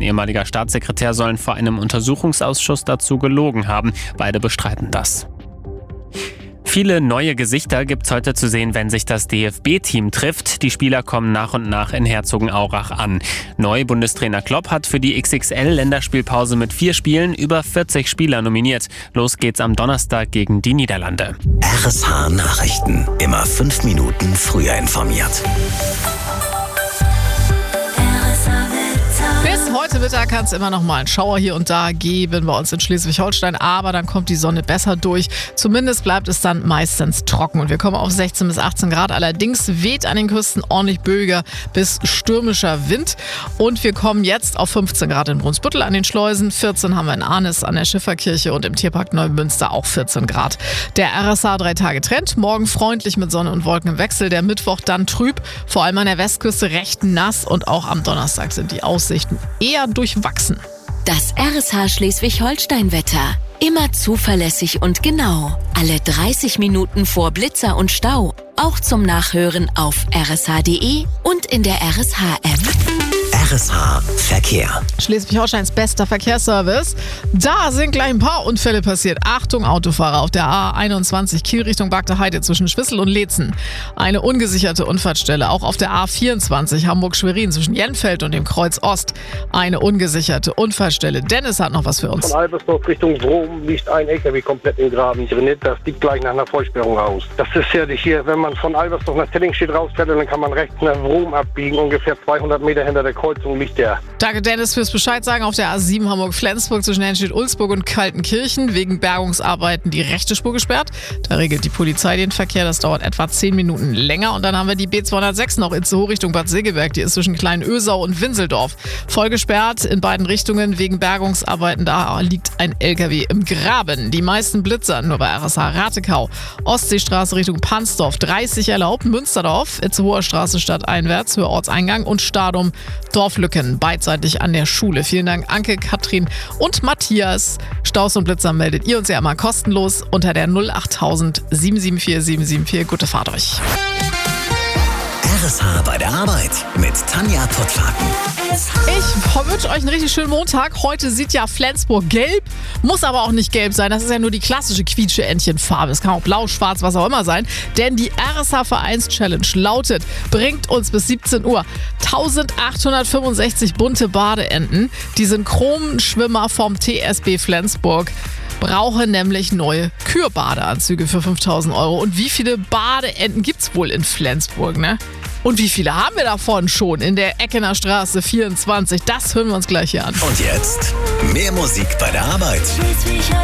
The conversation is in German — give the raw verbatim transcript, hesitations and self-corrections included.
ehemaliger Staatssekretär sollen vor einem Untersuchungsausschuss dazu gelogen haben. Beide bestreiten das. Viele neue Gesichter gibt's heute zu sehen, wenn sich das D F B-Team trifft. Die Spieler kommen nach und nach in Herzogenaurach an. Neu Bundestrainer Klopp hat für die X X L-Länderspielpause mit vier Spielen über vierzig Spieler nominiert. Los geht's am Donnerstag gegen die Niederlande. R S H Nachrichten. Immer fünf Minuten früher informiert. Bis heute Mittag kann es immer noch mal einen Schauer hier und da geben bei uns in Schleswig-Holstein, aber dann kommt die Sonne besser durch. Zumindest bleibt es dann meistens trocken und wir kommen auf sechzehn bis achtzehn Grad. Allerdings weht an den Küsten ordentlich böiger bis stürmischer Wind und wir kommen jetzt auf fünfzehn Grad in Brunsbüttel an den Schleusen, vierzehn haben wir in Arnis an der Schifferkirche und im Tierpark Neumünster auch vierzehn Grad. Der R S H drei Tage Trend, morgen freundlich mit Sonne und Wolken im Wechsel, der Mittwoch dann trüb, vor allem an der Westküste recht nass und auch am Donnerstag sind die Aussichten eher durchwachsen. Das R S H Schleswig-Holstein-Wetter. Immer zuverlässig und genau. Alle dreißig Minuten vor Blitzer und Stau. Auch zum Nachhören auf r s h punkt d e und in der R S H-App. R S H Verkehr. Schleswig-Holsteins bester Verkehrsservice. Da sind gleich ein paar Unfälle passiert. Achtung, Autofahrer auf der A einundzwanzig Kiel Richtung Bagde Heide zwischen Schwissel und Leetzen. Eine ungesicherte Unfallstelle. Auch auf der A vierundzwanzig Hamburg-Schwerin zwischen Jenfeld und dem Kreuz Ost. Eine ungesicherte Unfallstelle. Dennis hat noch was für uns. Von Albersdorf Richtung Brom liegt ein L K W komplett im Graben drin. Das liegt gleich nach einer Vollsperrung aus. Das ist ja hier, wenn man von Albersdorf nach Tellingstedt rausfährt, dann kann man rechts nach Brom abbiegen. Ungefähr zweihundert Meter hinter der Kreuzung liegt der. Danke Dennis fürs Bescheid sagen. Auf der A sieben Hamburg-Flensburg zwischen Henstedt-Ulzburg und Kaltenkirchen wegen Bergungsarbeiten die rechte Spur gesperrt. Da regelt die Polizei den Verkehr. Das dauert etwa zehn Minuten länger. Und dann haben wir die B zweihundertsechs noch Itzehoe Richtung Bad Segeberg. Die ist zwischen Klein-Ösau und Winseldorf. Voll gesperrt in beiden Richtungen wegen Bergungsarbeiten. Da liegt ein L K W im Graben. Die meisten Blitzer nur bei R S H Ratekau. Ostseestraße Richtung Pansdorf dreißig erlaubt. Münsterdorf, Itzehoer Straße stadteinwärts, für Ortseingang und Stadum Dorflücken beidseitig an der Schule. Vielen Dank Anke, Katrin und Matthias. Staus und Blitzer meldet ihr uns ja immer kostenlos unter der null achttausend sieben sieben vier sieben sieben vier. Gute Fahrt euch. R S H bei der Arbeit mit Tanja Pottlaken. Ich wünsche euch einen richtig schönen Montag. Heute sieht ja Flensburg gelb, muss aber auch nicht gelb sein. Das ist ja nur die klassische Quietsche-Entchen-Farbe. Es kann auch blau, schwarz, was auch immer sein. Denn die R S H-Vereins-Challenge lautet, bringt uns bis siebzehn Uhr eintausendachthundertfünfundsechzig bunte Badeenten. Die Synchronschwimmer vom T S B Flensburg brauchen nämlich neue Kürbadeanzüge für fünftausend Euro. Und wie viele Badeenten gibt's wohl in Flensburg, ne? Und wie viele haben wir davon schon in der Eckener Straße vierundzwanzig? Das hören wir uns gleich hier an. Und jetzt mehr Musik bei der Arbeit.